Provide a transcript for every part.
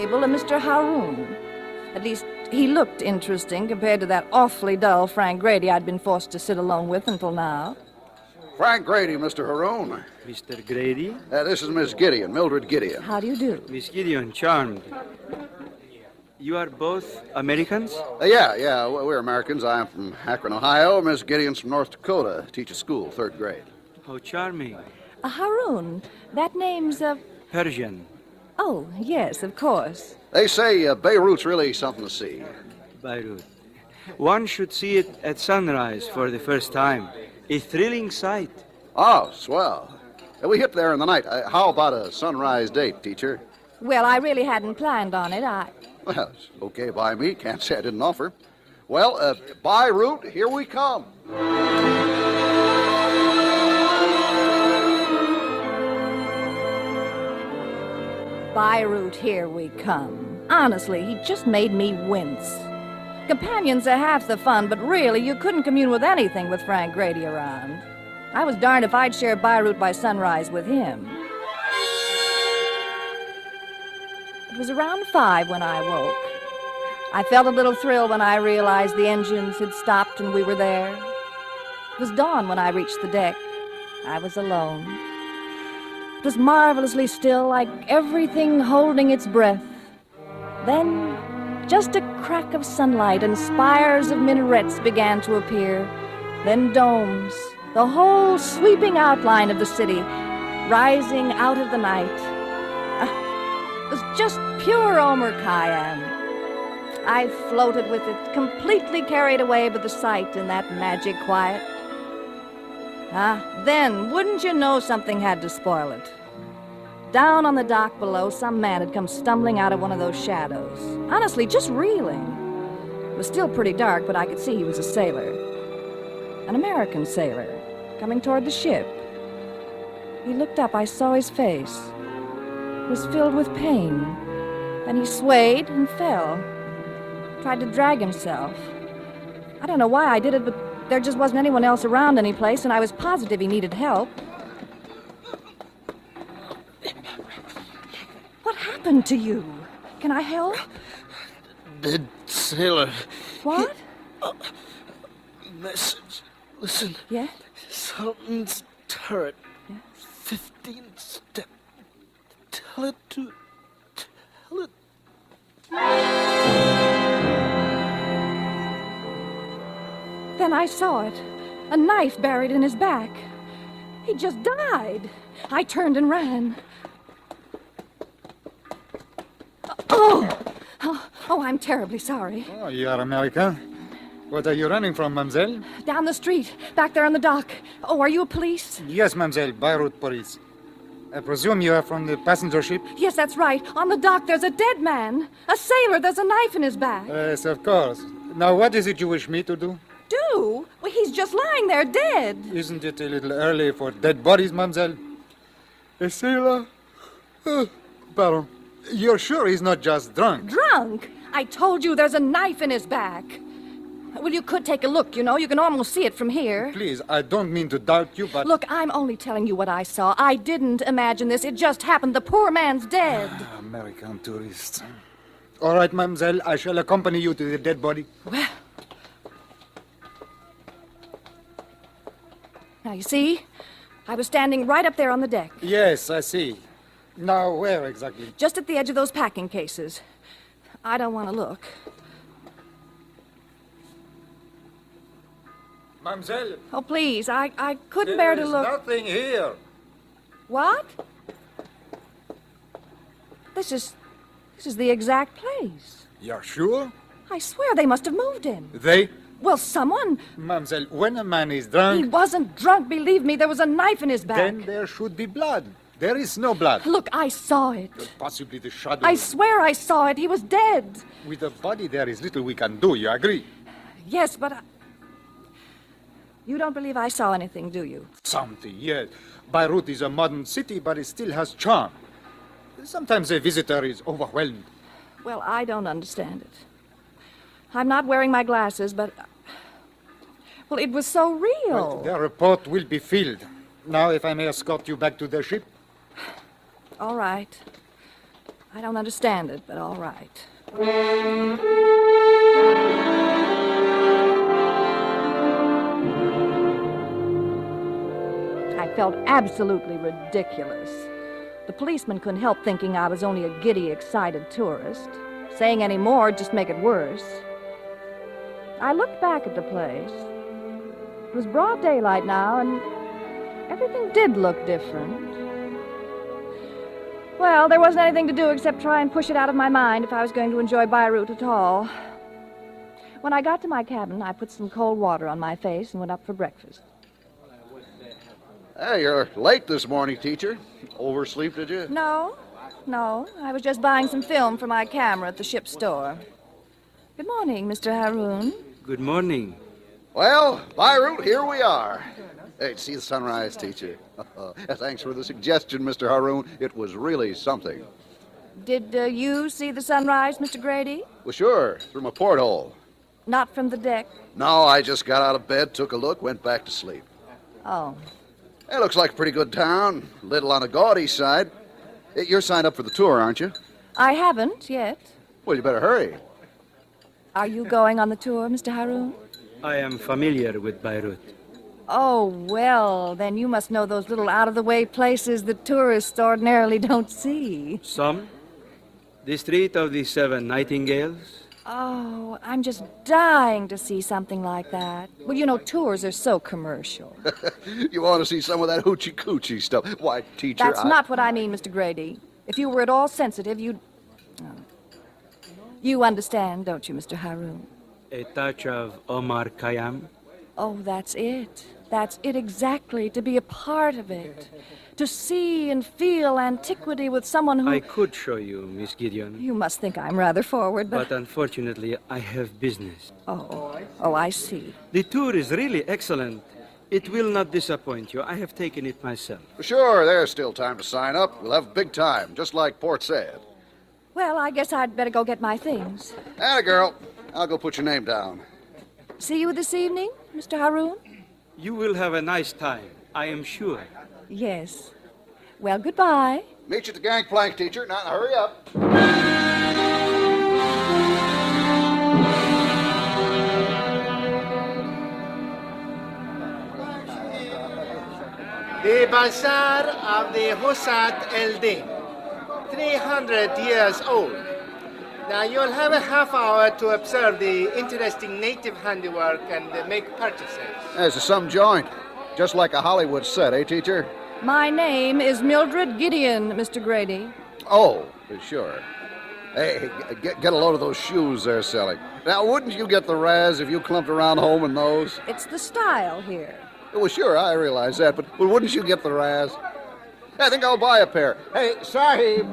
table a Mr. Haroun. At least, he looked interesting compared to that awfully dull Frank Grady I'd been forced to sit alone with until now. Frank Grady, Mr. Haroun. Mr. Grady? This is Miss Gideon, Mildred Gideon. How do you do? Miss Gideon, charmed. You are both Americans? Yeah, we're Americans. I'm from Akron, Ohio. Miss Gideon's from North Dakota. Teaches school, 3rd grade. How charming. Haroun, that name's, Persian. Oh, yes, of course. They say Beirut's really something to see. Beirut. One should see it at sunrise for the first time. A thrilling sight. Oh, swell. We hit there in the night. How about a sunrise date, teacher? Well, I really hadn't planned on it. Well, it's okay by me. Can't say I didn't offer. Well, Beirut, here we come. Beirut, here we come. Honestly, he just made me wince. Companions are half the fun, but really, you couldn't commune with anything with Frank Grady around. I was darned if I'd share Beirut by sunrise with him. It was around 5 when I woke. I felt a little thrill when I realized the engines had stopped and we were there. It was dawn when I reached the deck. I was alone. It was marvelously still, like everything holding its breath. Then, just a crack of sunlight and spires of minarets began to appear. Then domes, the whole sweeping outline of the city, rising out of the night. It was just pure Omer Khayyam. I floated with it, completely carried away by the sight and that magic quiet. Then, wouldn't you know, something had to spoil it. Down on the dock below, some man had come stumbling out of one of those shadows. Honestly, just reeling. It was still pretty dark, but I could see he was a sailor. An American sailor, coming toward the ship. He looked up, I saw his face. It was filled with pain. Then he swayed and fell. Tried to drag himself. I don't know why I did it, but there just wasn't anyone else around any place, and I was positive he needed help. What happened to you? Can I help? Dead sailor. What? Message. Listen. Yeah? Sultan's turret. Yeah? 15th step. Tell it. Then I saw it. A knife buried in his back. He just died. I turned and ran. Oh, I'm terribly sorry. Oh, you are American? What are you running from, mademoiselle? Down the street, back there on the dock. Oh, are you a police? Yes, mademoiselle, Beirut police. I presume you are from the passenger ship? Yes, that's right. On the dock, there's a dead man. A sailor, there's a knife in his back. Yes, of course. Now, what is it you wish me to do? Do? Well, he's just lying there dead. Isn't it a little early for dead bodies, mademoiselle? A sailor? Pardon. You're sure he's not just drunk? Drunk? I told you there's a knife in his back. Well, you could take a look, you know. You can almost see it from here. Please, I don't mean to doubt you, but... Look, I'm only telling you what I saw. I didn't imagine this. It just happened. The poor man's dead. American tourists. All right, mademoiselle, I shall accompany you to the dead body. Well... Now, you see? I was standing right up there on the deck. Yes, I see. Now, where exactly? Just at the edge of those packing cases. I don't want to look. Mademoiselle, Oh, please, I couldn't bear to look. There's nothing here. What? This is the exact place. You're sure? I swear they must have moved him. They? Well, someone... Mademoiselle, when a man is He drunk, wasn't drunk, believe me. There was a knife in his back. then there should be blood. There is no blood. Look, I saw it. Possibly the shadow. I swear I saw it. He was dead. With a body, there is little we can do. You agree? Yes, but you don't believe I saw anything, do you? Something, yes. Beirut is a modern city, but it still has charm. Sometimes a visitor is overwhelmed. Well, I don't understand it. I'm not wearing my glasses, but... Well, it was so real. Well, the report will be filled. Now, if I may escort you back to the ship. All right. I don't understand it, but all right. I felt absolutely ridiculous. The policeman couldn't help thinking I was only a giddy, excited tourist. Saying any more would just make it worse. I looked back at the place. It was broad daylight now, and everything did look different. Well, there wasn't anything to do except try and push it out of my mind if I was going to enjoy Beirut at all. When I got to my cabin, I put some cold water on my face and went up for breakfast. Hey, you're late this morning, teacher. Oversleep, did you? No. I was just buying some film for my camera at the ship's store. Good morning, Mr. Haroun. Good morning. Well, Beirut, here we are. Hey, see the sunrise, teacher? Thanks for the suggestion, Mr. Haroun. It was really something. Did you see the sunrise, Mr. Grady? Well, sure, through my porthole. Not from the deck? No, I just got out of bed, took a look, went back to sleep. Oh. It looks like a pretty good town. Little on the gaudy side. You're signed up for the tour, aren't you? I haven't yet. Well, you better hurry. Are you going on the tour, Mr. Haroun? I am familiar with Beirut. Oh, well, then you must know those little out-of-the-way places that tourists ordinarily don't see. Some? The Street of the Seven Nightingales? Oh, I'm just dying to see something like that. Well, you know, tours are so commercial. You want to see some of that hoochie-coochie stuff? Why, teacher, That's not what I mean, Mr. Grady. If you were at all sensitive, you'd... Oh. You understand, don't you, Mr. Haroun? A touch of Omar Khayyam? Oh, that's it. That's it exactly, to be a part of it. To see and feel antiquity with someone who... I could show you, Miss Gideon. You must think I'm rather forward, but... But unfortunately, I have business. Oh, I see. The tour is really excellent. It will not disappoint you. I have taken it myself. Sure, there's still time to sign up. We'll have a big time, just like Port said. Well, I guess I'd better go get my things. Atta girl. I'll go put your name down. See you this evening, Mr. Haroun? You will have a nice time, I am sure. Yes. Well, goodbye. Meet you at the gangplank, teacher. Now, hurry up. The Bazaar of the Husat El Din, 300 years old. Now you'll have a half hour to observe the interesting native handiwork and make purchases. This is some joint. Just like a Hollywood set, eh, teacher? My name is Mildred Gideon, Mr. Grady. Oh, sure. Hey, get a load of those shoes they're selling. Now, wouldn't you get the razz if you clumped around home in those? It's the style here. Well, sure, I realize that, but wouldn't you get the razz? I think I'll buy a pair. Hey, Sahib!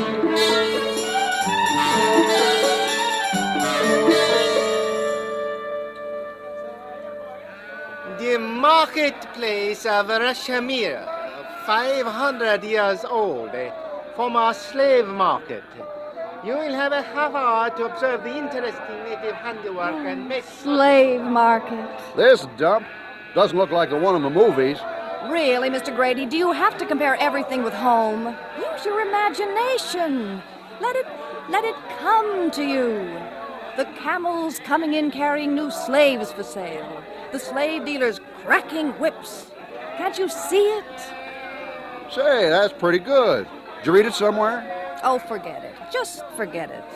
The marketplace of Rashamir, 500 years old, a former slave market. You will have a half hour to observe the interesting native handiwork and make... Slave market. This dump doesn't look like the one in the movies. Really, Mr. Grady, do you have to compare everything with home? Use your imagination. Let it come to you. The camels coming in carrying new slaves for sale. The slave dealers cracking whips. Can't you see it? Say, that's pretty good. Did you read it somewhere? Oh, forget it. Just forget it.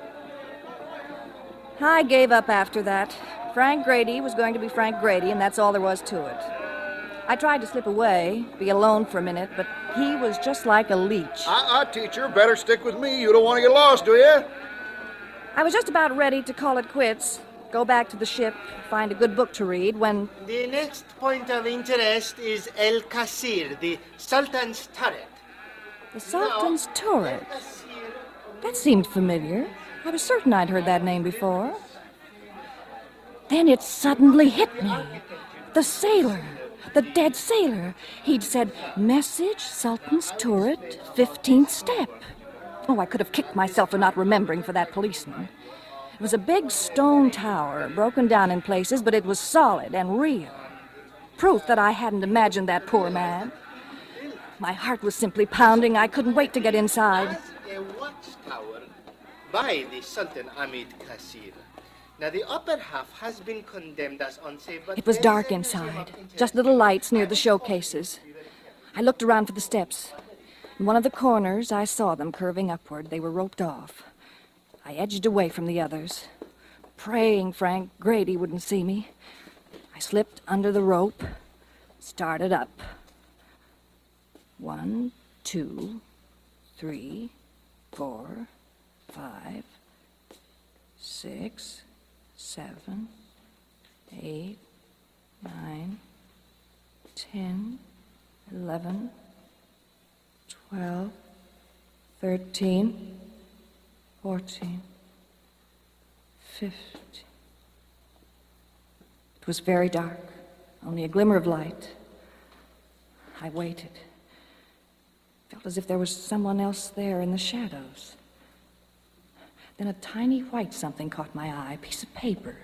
I gave up after that. Frank Grady was going to be Frank Grady, and that's all there was to it. I tried to slip away, be alone for a minute, but he was just like a leech. Teacher, better stick with me. You don't want to get lost, do you? I was just about ready to call it quits, go back to the ship, find a good book to read, when... The next point of interest is El Qasir, the Sultan's turret. The Sultan's turret. That seemed familiar. I was certain I'd heard that name before. Then it suddenly hit me. The sailor. The dead sailor. He'd said, "Message, Sultan's turret, 15th step." Oh, I could have kicked myself for not remembering for that policeman. It was a big stone tower, broken down in places, but it was solid and real. Proof that I hadn't imagined that poor man. My heart was simply pounding. I couldn't wait to get inside. A watch watchtower by the Sultan Ahmed Kasir. Now, the upper half has been condemned as unsafe, but It was there is dark a museum inside, of just little lights near the showcases. I looked around for the steps. In one of the corners, I saw them curving upward. They were roped off. I edged away from the others, praying Frank Grady wouldn't see me. I slipped under the rope, started up. 1, 2, 3, 4, 5, 6, 7, 8, 9, 10, 11, 12, 13, 14, 15. It was very dark, only a glimmer of light. I waited. Felt as if there was someone else there in the shadows. Then a tiny white something caught my eye, a piece of paper.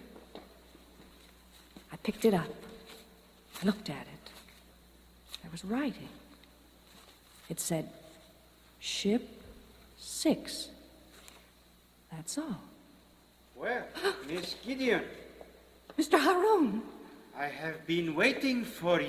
I picked it up. I looked at it. There was writing. It said, Ship 6. That's all. Well, Miss Gideon, Mr. Haroun! I have been waiting for